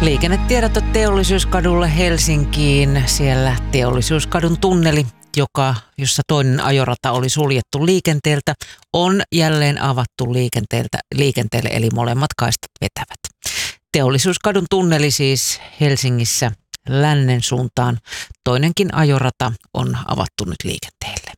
Liikennetiedoto Teollisuuskadulle Helsinkiin. Siellä Teollisuuskadun tunneli, jossa toinen ajorata oli suljettu liikenteeltä, on jälleen avattu liikenteelle, eli molemmat kaistat vetävät. Teollisuuskadun tunneli siis Helsingissä lännen suuntaan. Toinenkin ajorata on avattu nyt liikenteelle.